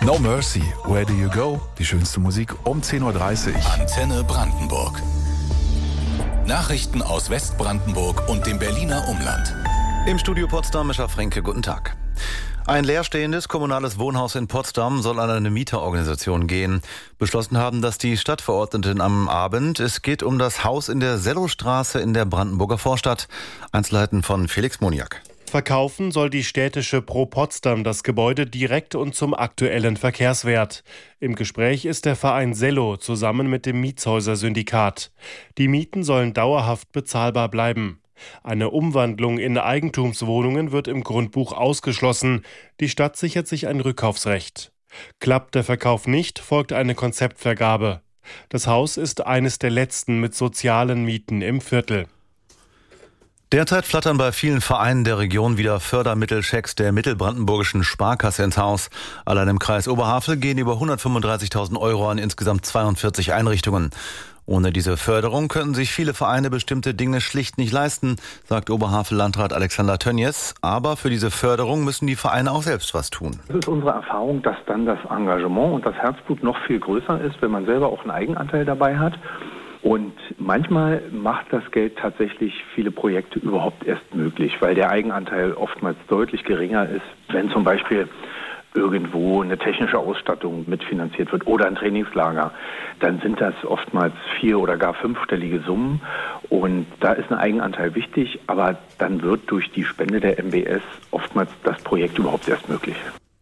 No Mercy, Where Do You Go? Die schönste Musik um 10.30 Uhr. Antenne Brandenburg. Nachrichten aus Westbrandenburg und dem Berliner Umland. Im Studio Potsdam, Mischa Fränke, guten Tag. Ein leerstehendes kommunales Wohnhaus in Potsdam soll an eine Mieterorganisation gehen. Beschlossen haben das die Stadtverordneten am Abend. Es geht um das Haus in der Sellowstraße in der Brandenburger Vorstadt. Einzelheiten von Felix Moniak. Verkaufen soll die städtische Pro Potsdam das Gebäude direkt und zum aktuellen Verkehrswert. Im Gespräch ist der Verein Sello zusammen mit dem Mietshäuser-Syndikat. Die Mieten sollen dauerhaft bezahlbar bleiben. Eine Umwandlung in Eigentumswohnungen wird im Grundbuch ausgeschlossen. Die Stadt sichert sich ein Rückkaufsrecht. Klappt der Verkauf nicht, folgt eine Konzeptvergabe. Das Haus ist eines der letzten mit sozialen Mieten im Viertel. Derzeit flattern bei vielen Vereinen der Region wieder Fördermittelschecks der mittelbrandenburgischen Sparkasse ins Haus. Allein im Kreis Oberhavel gehen über 135.000 Euro an insgesamt 42 Einrichtungen. Ohne diese Förderung könnten sich viele Vereine bestimmte Dinge schlicht nicht leisten, sagt Oberhavel-Landrat Alexander Tönjes. Aber für diese Förderung müssen die Vereine auch selbst was tun. Es ist unsere Erfahrung, dass dann das Engagement und das Herzblut noch viel größer ist, wenn man selber auch einen Eigenanteil dabei hat. Und manchmal macht das Geld tatsächlich viele Projekte überhaupt erst möglich, weil der Eigenanteil oftmals deutlich geringer ist, wenn zum Beispiel irgendwo eine technische Ausstattung mitfinanziert wird oder ein Trainingslager, dann sind das oftmals 4- oder gar 5-stellige Summen und da ist ein Eigenanteil wichtig, aber dann wird durch die Spende der MBS oftmals das Projekt überhaupt erst möglich.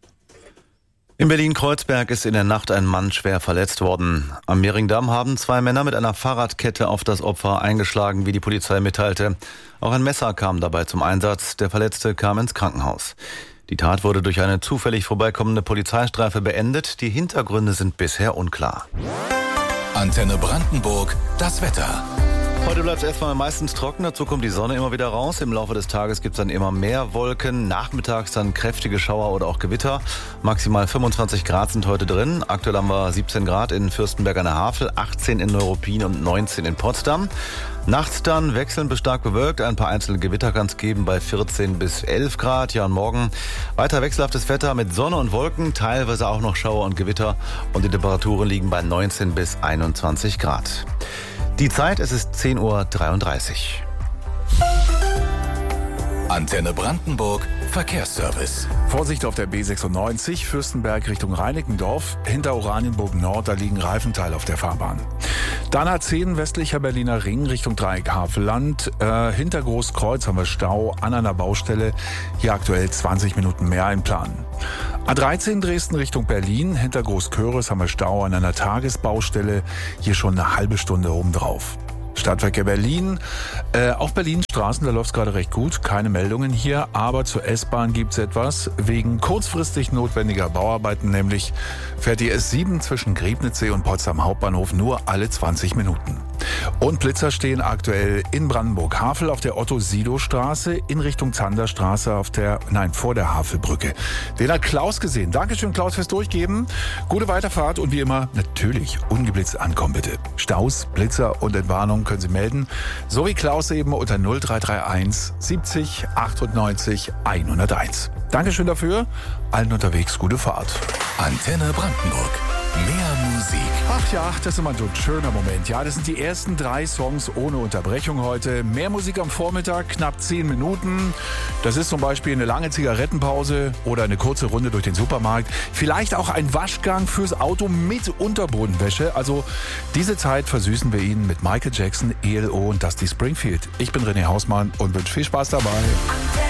In Berlin-Kreuzberg ist in der Nacht ein Mann schwer verletzt worden. Am Mehringdamm haben 2 Männer mit einer Fahrradkette auf das Opfer eingeschlagen, wie die Polizei mitteilte. Auch ein Messer kam dabei zum Einsatz. Der Verletzte kam ins Krankenhaus. Die Tat wurde durch eine zufällig vorbeikommende Polizeistreife beendet. Die Hintergründe sind bisher unklar. Antenne Brandenburg, das Wetter. Heute bleibt es erstmal meistens trocken, dazu kommt die Sonne immer wieder raus. Im Laufe des Tages gibt es dann immer mehr Wolken, nachmittags dann kräftige Schauer oder auch Gewitter. Maximal 25 Grad sind heute drin. Aktuell haben wir 17 Grad in Fürstenberg an der Havel, 18 in Neuruppin und 19 in Potsdam. Nachts dann wechselnd bis stark bewölkt, ein paar einzelne Gewitter kann es geben bei 14 bis 11 Grad. Ja, und morgen weiter wechselhaftes Wetter mit Sonne und Wolken, teilweise auch noch Schauer und Gewitter. Und die Temperaturen liegen bei 19 bis 21 Grad. Die Zeit, es ist 10.33 Uhr. Antenne Brandenburg, Verkehrsservice. Vorsicht auf der B96, Fürstenberg Richtung Reinickendorf. Hinter Oranienburg Nord, da liegen Reifenteile auf der Fahrbahn. Dann A10 westlicher Berliner Ring Richtung Dreieck Havelland. Hinter Großkreuz haben wir Stau an einer Baustelle. Hier aktuell 20 Minuten mehr einplanen. A13 Dresden Richtung Berlin. Hinter Großköris haben wir Stau an einer Tagesbaustelle. Hier schon eine halbe Stunde obendrauf. Stadtverkehr Berlin, auch Berlin-Straßen, da läuft es gerade recht gut, keine Meldungen hier, aber zur S-Bahn gibt es etwas. Wegen kurzfristig notwendiger Bauarbeiten, nämlich fährt die S7 zwischen Griebnitzsee und Potsdam Hauptbahnhof nur alle 20 Minuten. Und Blitzer stehen aktuell in Brandenburg-Havel auf der Otto-Sido-Straße in Richtung Zanderstraße vor der Havelbrücke. Den hat Klaus gesehen. Dankeschön, Klaus, fürs Durchgeben. Gute Weiterfahrt und wie immer natürlich ungeblitzt ankommen, bitte. Staus, Blitzer und Entwarnung können Sie melden. So wie Klaus eben unter 0331 70 98 101. Dankeschön dafür. Allen unterwegs gute Fahrt. Antenne Brandenburg. Mehr Musik. Ach ja, das ist immer so ein schöner Moment. Ja, das sind die ersten 3 Songs ohne Unterbrechung heute. Mehr Musik am Vormittag, knapp 10 Minuten. Das ist zum Beispiel eine lange Zigarettenpause oder eine kurze Runde durch den Supermarkt. Vielleicht auch ein Waschgang fürs Auto mit Unterbodenwäsche. Also diese Zeit versüßen wir Ihnen mit Michael Jackson, ELO und Dusty Springfield. Ich bin René Hausmann und wünsche viel Spaß dabei.